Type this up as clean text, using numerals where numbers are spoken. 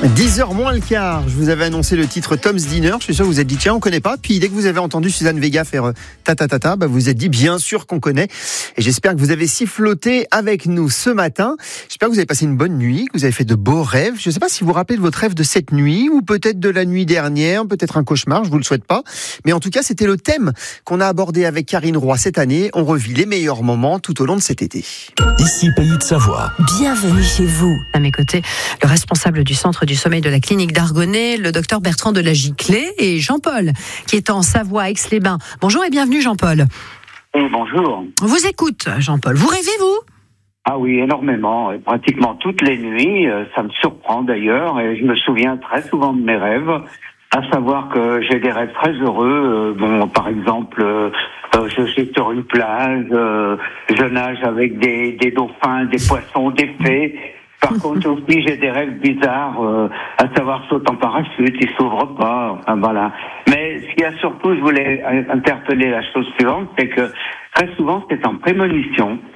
10h moins le quart, je vous avais annoncé le titre Tom's Dinner. Je suis sûr que vous vous êtes dit tiens, on connaît pas. Puis dès que vous avez entendu Suzanne Vega faire ta, vous vous êtes dit bien sûr qu'on connaît. Et j'espère que vous avez siffloté avec nous ce matin. J'espère que vous avez passé une bonne nuit, que vous avez fait de beaux rêves. Je ne sais pas si vous vous rappelez de votre rêve de cette nuit ou peut-être de la nuit dernière, peut-être un cauchemar, je vous le souhaite pas. Mais en tout cas, c'était le thème qu'on a abordé avec Karine Roy cette année. On revit les meilleurs moments tout au long de cet été. Ici, Pays de Savoie. Bienvenue chez vous. À mes côtés, le responsable du centre du sommeil de la clinique d'Argonnet, le docteur Bertrand de la Giclée, et Jean-Paul, qui est en Savoie, Aix-les-Bains. Bonjour et bienvenue Jean-Paul. Bonjour. On vous écoute Jean-Paul. Vous rêvez vous ? Ah oui, énormément, et pratiquement toutes les nuits, ça me surprend d'ailleurs, et je me souviens très souvent de mes rêves, à savoir que j'ai des rêves très heureux, par exemple, je suis sur une plage, je nage avec des dauphins, des poissons, des fées. Par contre aussi, j'ai des rêves bizarres, à savoir sauter en parachute, ils s'ouvrent pas, enfin voilà. Mais ce qu'il y a surtout, je voulais interpeller la chose suivante, c'est que très souvent c'est en prémonition.